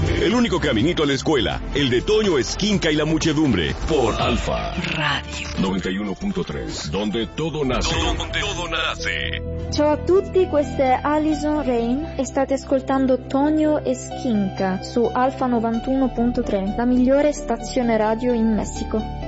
El único caminito a la escuela, el de Toño Esquinca y la muchedumbre, por Alfa Radio 91.3, donde todo nace. Todo nace. Ciao a tutti, questa è Alison Rain e state ascoltando Tonio e Skinka su Alfa 91.3, la migliore stazione radio in Messico.